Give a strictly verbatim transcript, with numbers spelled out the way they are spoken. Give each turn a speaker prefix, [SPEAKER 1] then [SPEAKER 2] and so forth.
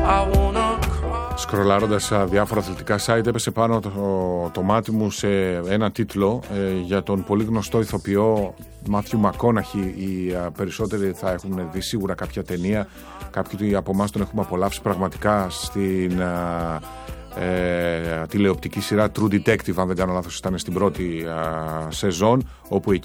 [SPEAKER 1] Σκρολάροντας διάφορα αθλητικά site έπεσε πάνω το, το μάτι μου σε ένα τίτλο ε, για τον πολύ γνωστό ηθοποιό Μάθιου Μακόναχι. Οι α, περισσότεροι θα έχουν δει σίγουρα κάποια ταινία. Κάποιοι από εμάς τον έχουμε απολαύσει πραγματικά στην α, ε, τηλεοπτική σειρά True Detective, αν δεν κάνω λάθος ήταν στην πρώτη α, σεζόν, όπου εκεί